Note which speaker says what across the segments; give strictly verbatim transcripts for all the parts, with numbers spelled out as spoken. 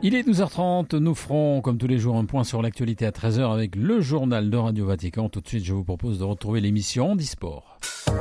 Speaker 1: Il est douze heures trente, nous ferons comme tous les jours un point sur l'actualité à treize heures avec le journal de Radio Vatican. Tout de suite, je vous propose de retrouver l'émission Handisport.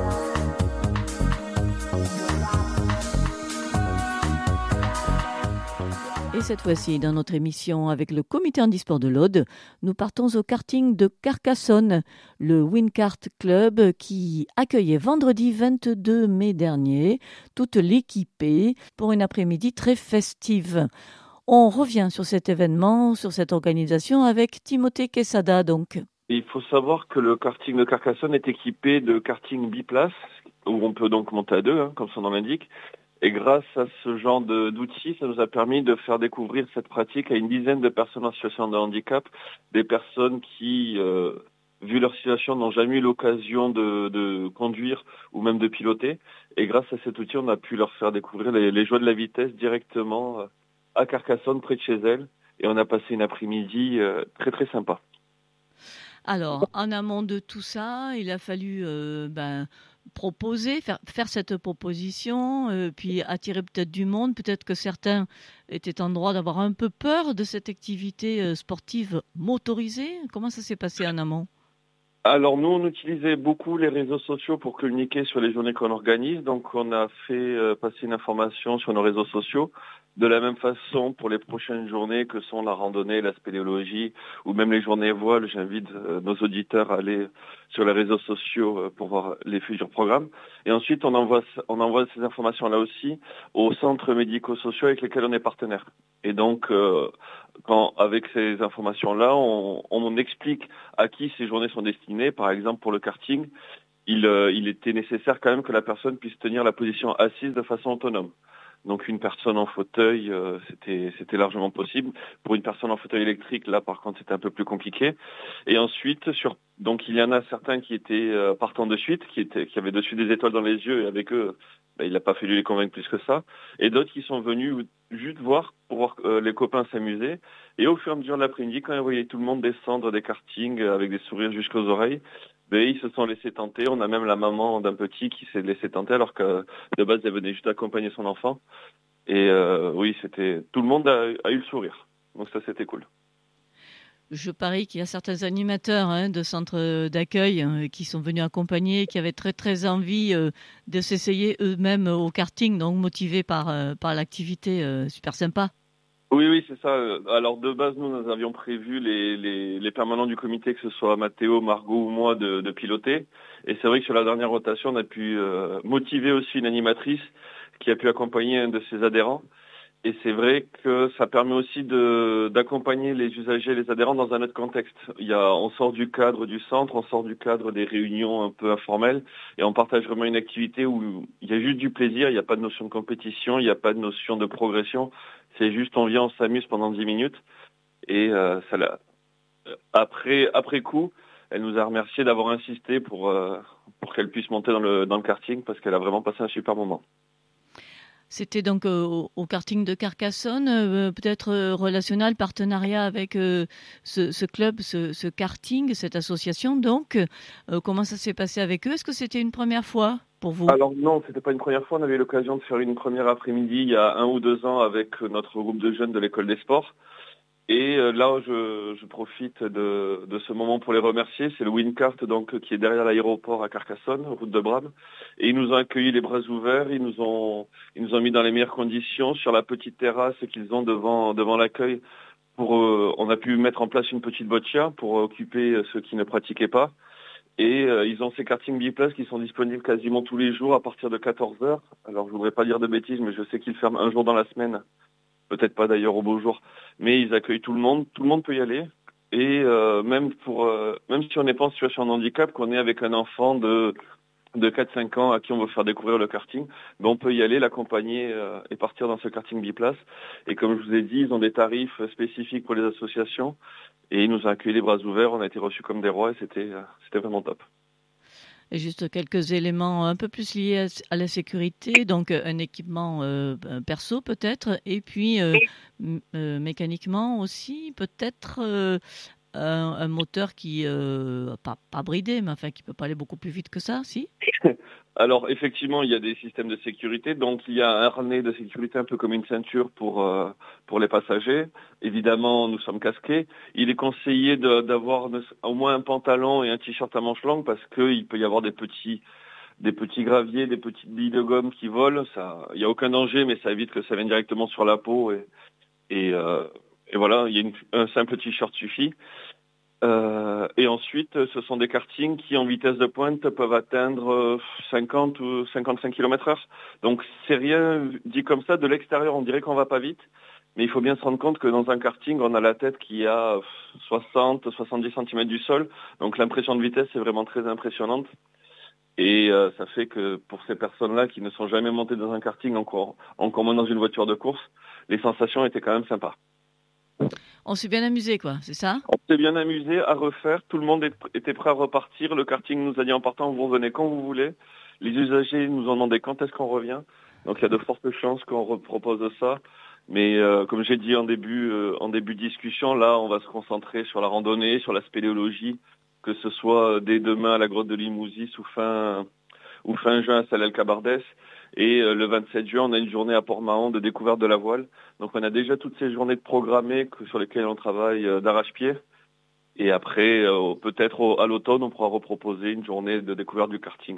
Speaker 2: Et cette fois-ci, dans notre émission avec le comité handisport de l'Aude, nous partons au karting de Carcassonne, le Wincart Club qui accueillait vendredi vingt-deux mai dernier toute l'équipée pour une après-midi très festive. On revient sur cet événement, sur cette organisation avec Timothée Quesada donc.
Speaker 3: Il faut savoir que le karting de Carcassonne est équipé de karting biplace, où on peut donc monter à deux, hein, comme son nom l'indique. Et grâce à ce genre de, d'outils, ça nous a permis de faire découvrir cette pratique à une dizaine de personnes en situation de handicap, des personnes qui, euh, vu leur situation, n'ont jamais eu l'occasion de, de conduire ou même de piloter. Et grâce à cet outil, on a pu leur faire découvrir les, les joies de la vitesse directement euh, à Carcassonne, près de chez elles. Et on a passé une après-midi euh, très très sympa.
Speaker 2: Alors, en amont de tout ça, il a fallu euh, ben, proposer, faire, faire cette proposition, euh, puis attirer peut-être du monde. Peut-être que certains étaient en droit d'avoir un peu peur de cette activité euh, sportive motorisée. Comment ça s'est passé en amont ?
Speaker 3: Alors nous, on utilisait beaucoup les réseaux sociaux pour communiquer sur les journées qu'on organise. Donc on a fait euh, passer une information sur nos réseaux sociaux. De la même façon, pour les prochaines journées que sont la randonnée, la spéléologie ou même les journées voiles, j'invite euh, nos auditeurs à aller sur les réseaux sociaux euh, pour voir les futurs programmes. Et ensuite, on envoie, on envoie ces informations-là aussi aux centres médico-sociaux avec lesquels on est partenaire. Et donc, euh, quand, avec ces informations-là, on, on explique à qui ces journées sont destinées. Par exemple, pour le karting, il, euh, il était nécessaire quand même que la personne puisse tenir la position assise de façon autonome. Donc une personne en fauteuil, euh, c'était c'était largement possible. Pour une personne en fauteuil électrique, là par contre c'était un peu plus compliqué. Et ensuite, sur donc il y en a certains qui étaient euh, partants de suite, qui étaient qui avaient de suite des étoiles dans les yeux, et avec eux, ben, il n'a pas fallu les convaincre plus que ça. Et d'autres qui sont venus juste voir pour voir euh, les copains s'amuser. Et au fur et à mesure de l'après-midi, quand ils voyaient tout le monde descendre des kartings avec des sourires jusqu'aux oreilles, ben, ils se sont laissés tenter. On a même la maman d'un petit qui s'est laissé tenter alors que de base elle venait juste accompagner son enfant. Et euh, oui, c'était tout le monde a, a eu le sourire. Donc ça, c'était cool.
Speaker 2: Je parie qu'il y a certains animateurs hein, de centres d'accueil euh, qui sont venus accompagner, qui avaient très très envie euh, de s'essayer eux-mêmes au karting, donc motivés par, euh, par l'activité euh, super sympa.
Speaker 3: Oui, oui, c'est ça. Alors de base, nous, nous avions prévu les, les, les permanents du comité, que ce soit Mathéo, Margot ou moi, de, de piloter. Et c'est vrai que sur la dernière rotation, on a pu euh, motiver aussi une animatrice qui a pu accompagner un de ses adhérents. Et c'est vrai que ça permet aussi de, d'accompagner les usagers et les adhérents dans un autre contexte. Il y a, on sort du cadre du centre, on sort du cadre des réunions un peu informelles et on partage vraiment une activité où il y a juste du plaisir, il n'y a pas de notion de compétition, il n'y a pas de notion de progression. C'est juste on vient, on s'amuse pendant dix minutes et euh, ça l'a... après après coup, elle nous a remercié d'avoir insisté pour euh, pour qu'elle puisse monter dans le dans le karting parce qu'elle a vraiment passé un super moment.
Speaker 2: C'était donc euh, au, au karting de Carcassonne, euh, peut-être euh, relationnel, partenariat avec euh, ce, ce club, ce, ce karting, cette association. Donc, euh, comment ça s'est passé avec eux ? Est-ce que c'était une première fois pour vous ?
Speaker 3: Alors non, c'était pas une première fois. On avait eu l'occasion de faire une première après-midi il y a un ou deux ans avec notre groupe de jeunes de l'école des sports. Et là, je, je profite de, de ce moment pour les remercier. C'est le Wincart, donc, qui est derrière l'aéroport à Carcassonne, route de Bram. Et ils nous ont accueillis les bras ouverts. Ils nous ont, ils nous ont mis dans les meilleures conditions sur la petite terrasse qu'ils ont devant, devant l'accueil. Pour, euh, on a pu mettre en place une petite boccia pour occuper ceux qui ne pratiquaient pas. Et euh, ils ont ces kartings biplaces qui sont disponibles quasiment tous les jours à partir de quatorze heures. Alors, je voudrais pas dire de bêtises, mais je sais qu'ils ferment un jour dans la semaine. Peut-être pas d'ailleurs au beau jour, mais ils accueillent tout le monde, tout le monde peut y aller. Et euh, même pour euh, même si on n'est pas en situation de handicap, qu'on est avec un enfant de de quatre cinq ans à qui on veut faire découvrir le karting, ben on peut y aller, l'accompagner euh, et partir dans ce karting biplace. Et comme je vous ai dit, ils ont des tarifs spécifiques pour les associations et ils nous ont accueillis les bras ouverts, on a été reçus comme des rois et c'était euh, c'était vraiment top.
Speaker 2: Et juste quelques éléments un peu plus liés à la sécurité, donc un équipement euh, perso peut-être, et puis euh, m- euh, mécaniquement aussi peut-être euh, un, un moteur qui, euh, pas, pas bridé, mais enfin qui peut pas aller beaucoup plus vite que ça, si?
Speaker 3: Alors effectivement, il y a des systèmes de sécurité, donc il y a un harnais de sécurité un peu comme une ceinture pour euh, pour les passagers. Évidemment, nous sommes casqués. Il est conseillé de, d'avoir au moins un pantalon et un t-shirt à manches longues parce qu'il peut y avoir des petits des petits graviers, des petites billes de gomme qui volent. Ça, il y a aucun danger, mais ça évite que ça vienne directement sur la peau et et, euh, et voilà, il y a une, un simple t-shirt suffit. Euh, et ensuite, ce sont des kartings qui, en vitesse de pointe, peuvent atteindre cinquante ou cinquante-cinq kilomètres heure. Donc, c'est rien dit comme ça. De l'extérieur, on dirait qu'on va pas vite. Mais il faut bien se rendre compte que dans un karting, on a la tête qui a soixante, soixante-dix centimètres du sol. Donc, l'impression de vitesse est vraiment très impressionnante. Et euh, ça fait que pour ces personnes-là qui ne sont jamais montées dans un karting, encore, encore moins dans une voiture de course, les sensations étaient quand même sympas.
Speaker 2: On s'est bien amusé, quoi, c'est ça?
Speaker 3: On s'est bien amusé à refaire. Tout le monde était prêt à repartir. Le karting nous a dit en partant, vous revenez quand vous voulez. Les usagers nous ont demandé quand est-ce qu'on revient. Donc il y a de fortes chances qu'on repropose ça. Mais euh, comme j'ai dit en début, euh, en début de discussion, là, on va se concentrer sur la randonnée, sur la spéléologie, que ce soit dès demain à la grotte de Limousis ou fin, ou fin juin à Salelles-Cabardès. Et euh, le vingt-sept juin, on a une journée à Port-Mahon de découverte de la voile. Donc on a déjà toutes ces journées de programmées que, sur lesquelles on travaille euh, d'arrache-pied. Et après, euh, peut-être au, à l'automne, on pourra reproposer une journée de découverte du karting.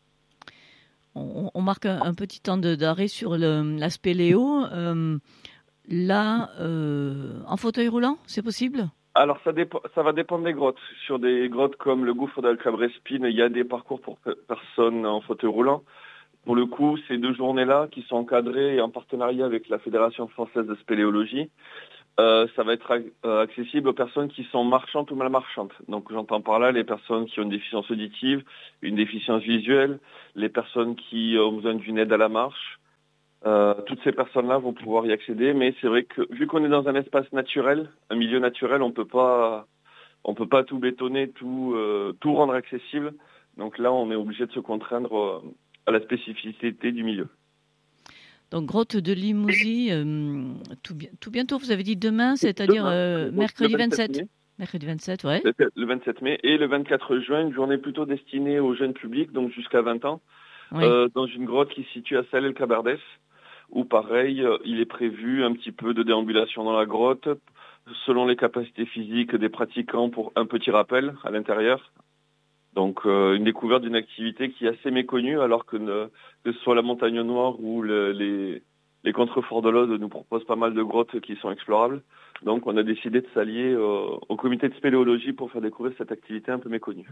Speaker 2: On, on marque un, un petit temps de, d'arrêt sur le, la spéléo. Euh, là, euh, en fauteuil roulant, c'est possible?
Speaker 3: Alors ça, dépend, ça va dépendre des grottes. Sur des grottes comme le gouffre d'Alcabrespine, il y a des parcours pour pe- personnes en fauteuil roulant. Pour le coup, ces deux journées-là, qui sont encadrées et en partenariat avec la Fédération française de spéléologie, euh, ça va être euh, accessible aux personnes qui sont marchandes ou malmarchandes. Donc j'entends par là les personnes qui ont une déficience auditive, une déficience visuelle, les personnes qui ont besoin d'une aide à la marche. Euh, toutes ces personnes-là vont pouvoir y accéder, mais c'est vrai que vu qu'on est dans un espace naturel, un milieu naturel, on peut pas, on peut pas tout bétonner, tout, euh, tout rendre accessible. Donc là, on est obligé de se contraindre euh, à la spécificité du milieu.
Speaker 2: Donc, grotte de Limousis, euh, tout, tout bientôt, vous avez dit demain, c'est-à-dire
Speaker 3: Demain,
Speaker 2: euh, mercredi vingt-sept.
Speaker 3: mai.
Speaker 2: Mercredi vingt-sept, ouais.
Speaker 3: Le vingt-sept mai et le vingt-quatre juin, une journée plutôt destinée aux jeunes publics, donc jusqu'à vingt ans,
Speaker 2: Oui.
Speaker 3: euh, dans une grotte qui se situe à Salelles-Cabardès, où pareil, euh, il est prévu un petit peu de déambulation dans la grotte, selon les capacités physiques des pratiquants pour un petit rappel à l'intérieur. Donc euh, une découverte d'une activité qui est assez méconnue, alors que, ne, que ce soit la Montagne Noire ou le, les, les contreforts de l'Aude nous proposent pas mal de grottes qui sont explorables. Donc on a décidé de s'allier euh, au comité de spéléologie pour faire découvrir cette activité un peu méconnue.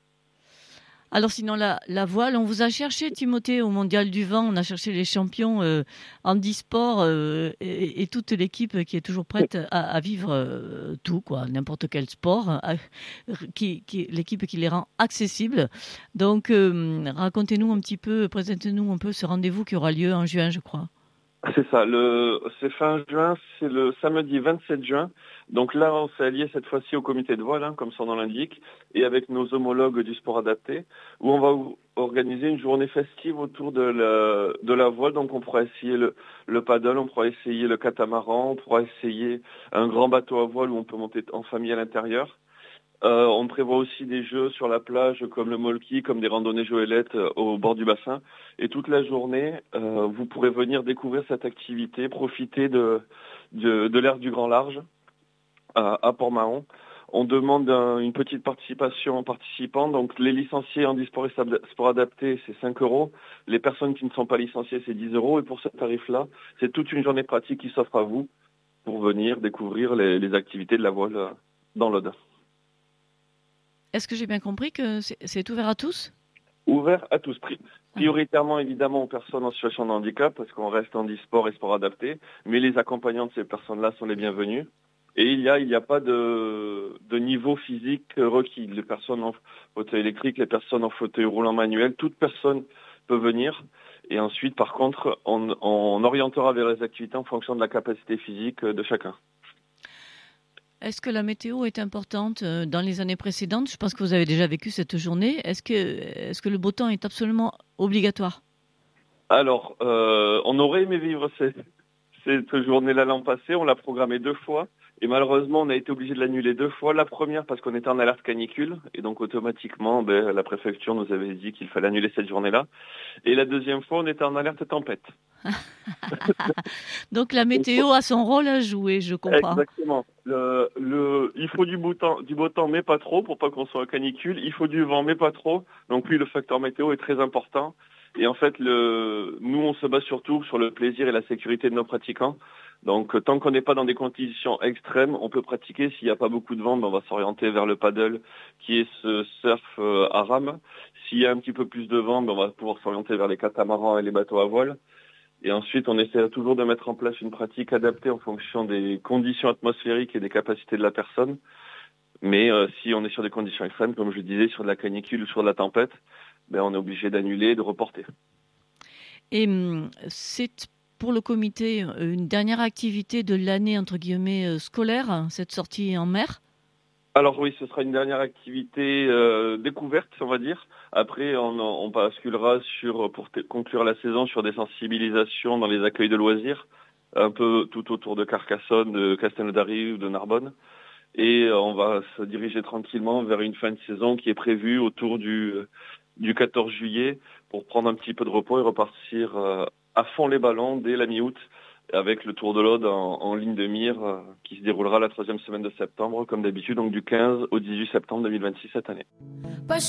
Speaker 2: Alors sinon, la, la voile, on vous a cherché, Timothée, au Mondial du Vent, on a cherché les champions euh, handisport euh, et, et toute l'équipe qui est toujours prête à, à vivre euh, tout, quoi, n'importe quel sport, à, qui, qui, l'équipe qui les rend accessibles. Donc, euh, racontez-nous un petit peu, présentez-nous un peu ce rendez-vous qui aura lieu en juin, je crois.
Speaker 3: C'est ça, le, c'est fin juin, c'est le samedi vingt-sept juin. Donc là, on s'est allié cette fois-ci au comité de voile, hein, comme son nom l'indique, et avec nos homologues du sport adapté, où on va organiser une journée festive autour de la, de la voile. Donc on pourra essayer le, le paddle, on pourra essayer le catamaran, on pourra essayer un grand bateau à voile où on peut monter en famille à l'intérieur. Euh, on prévoit aussi des jeux sur la plage comme le molki, comme des randonnées goélettes euh, au bord du bassin. Et toute la journée, euh, vous pourrez venir découvrir cette activité, profiter de, de, de l'air du grand large à, à Port-Mahon. On demande un, une petite participation en participant. Donc les licenciés en e-sport et sport adapté, c'est cinq euros. Les personnes qui ne sont pas licenciées, c'est dix euros. Et pour ce tarif-là, c'est toute une journée pratique qui s'offre à vous pour venir découvrir les, les activités de la voile dans l'Aude.
Speaker 2: Est-ce que j'ai bien compris que c'est, c'est ouvert à tous?
Speaker 3: Ouvert à tous. Prioritairement, évidemment, aux personnes en situation de handicap, parce qu'on reste en e-sport et sport adapté, mais les accompagnants de ces personnes-là sont les bienvenus. Et il y a, il n'y a pas de, de niveau physique requis. Les personnes en fauteuil électrique, les personnes en fauteuil roulant manuel, toute personne peut venir. Et ensuite, par contre, on, on orientera vers les activités en fonction de la capacité physique de chacun.
Speaker 2: Est-ce que la météo est importante dans les années précédentes? Je pense que vous avez déjà vécu cette journée. Est-ce que, est-ce que le beau temps est absolument obligatoire?
Speaker 3: Alors, euh, on aurait aimé vivre cette, cette journée-là l'an passé. On l'a programmée deux fois. Et malheureusement, on a été obligé de l'annuler deux fois. La première parce qu'on était en alerte canicule et donc automatiquement, ben, la préfecture nous avait dit qu'il fallait annuler cette journée-là. Et la deuxième fois, on était en alerte tempête.
Speaker 2: Donc la météo a son rôle à jouer, je comprends.
Speaker 3: Exactement. Le, le, il faut du beau temps, du beau temps, mais pas trop, pour pas qu'on soit en canicule. Il faut du vent, mais pas trop. Donc oui, le facteur météo est très important. Et en fait, le, nous, on se base surtout sur le plaisir et la sécurité de nos pratiquants. Donc, tant qu'on n'est pas dans des conditions extrêmes, on peut pratiquer. S'il n'y a pas beaucoup de vent, ben, on va s'orienter vers le paddle, qui est ce surf euh, à rame. S'il y a un petit peu plus de vent, ben, on va pouvoir s'orienter vers les catamarans et les bateaux à voile. Et ensuite, on essaie toujours de mettre en place une pratique adaptée en fonction des conditions atmosphériques et des capacités de la personne. Mais euh, si on est sur des conditions extrêmes, comme je le disais, sur de la canicule ou sur de la tempête, ben, on est obligé d'annuler et de reporter.
Speaker 2: Et hum, c'est pour le comité une dernière activité de l'année, entre guillemets, scolaire, cette sortie en mer ?
Speaker 3: Alors oui, ce sera une dernière activité euh, découverte, on va dire. Après, on, on basculera sur, pour t- conclure la saison, sur des sensibilisations dans les accueils de loisirs, un peu tout autour de Carcassonne, de Castelnaudary ou de Narbonne. Et on va se diriger tranquillement vers une fin de saison qui est prévue autour du, du quatorze juillet pour prendre un petit peu de repos et repartir euh, à fond les ballons dès la mi-août, avec le Tour de l'Aude en, en ligne de mire euh, qui se déroulera la troisième semaine de septembre, comme d'habitude, donc du quinze au dix-huit septembre deux mille vingt-six cette année.